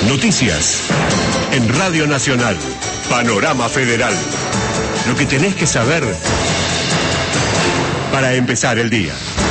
Noticias. En Radio Nacional. Panorama Federal. Lo que tenés que saber para empezar el día.